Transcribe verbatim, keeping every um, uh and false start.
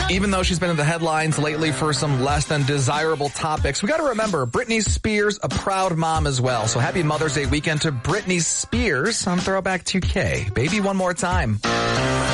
Even though she's been in the headlines lately for some less than desirable topics, we got to remember Britney Spears, a proud mom as well. So happy Mother's Day weekend to Britney Spears on Throwback two K. Baby, one more time.